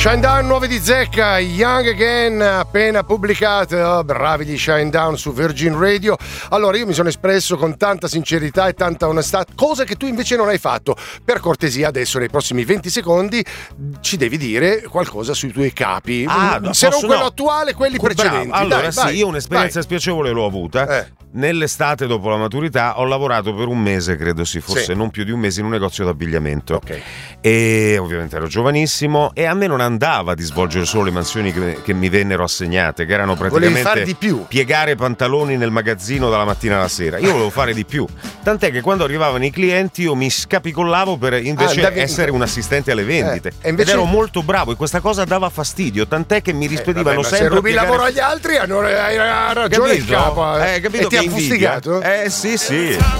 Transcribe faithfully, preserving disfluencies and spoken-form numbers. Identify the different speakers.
Speaker 1: Shinedown, nuovi di zecca, Young Again, appena pubblicato. Bravi di Shinedown su Virgin Radio. Allora, io mi sono espresso con tanta sincerità e tanta onestà, cosa che tu invece non hai fatto. Per cortesia, adesso nei prossimi venti secondi ci devi dire qualcosa sui tuoi capi.
Speaker 2: Ah, no,
Speaker 1: se non
Speaker 2: posso,
Speaker 1: quello
Speaker 2: no.
Speaker 1: attuale, quelli
Speaker 2: Bravo.
Speaker 1: precedenti.
Speaker 2: Allora,
Speaker 1: dai,
Speaker 2: sì,
Speaker 1: vai,
Speaker 2: io un'esperienza
Speaker 1: vai.
Speaker 2: spiacevole l'ho avuta.
Speaker 1: Eh.
Speaker 2: Nell'estate dopo la maturità ho lavorato per un mese, credo sì, forse
Speaker 1: Sì.
Speaker 2: non più di un mese, in un negozio d'abbigliamento.
Speaker 1: Ok.
Speaker 2: E ovviamente ero giovanissimo e a me non andava di svolgere solo le mansioni che, che mi vennero assegnate, che erano
Speaker 1: Volevi
Speaker 2: praticamente
Speaker 1: fare di più.
Speaker 2: piegare pantaloni nel magazzino dalla mattina alla sera. Io volevo fare di più, tant'è che quando arrivavano i clienti io mi scapicollavo per invece
Speaker 1: Ah, andavi-
Speaker 2: essere un assistente alle vendite.
Speaker 1: Eh, e invece-
Speaker 2: ed ero molto bravo e questa cosa dava fastidio, tant'è che mi
Speaker 1: Eh,
Speaker 2: rispedivano
Speaker 1: vabbè, ma se
Speaker 2: sempre a
Speaker 1: rubi il
Speaker 2: piegare-
Speaker 1: lavoro agli altri, hanno hai ragione il
Speaker 2: Capito?
Speaker 1: capo.
Speaker 2: Eh, capito
Speaker 1: e ti
Speaker 2: che
Speaker 1: ha
Speaker 2: invidia?
Speaker 1: fustigato?
Speaker 2: Eh sì sì.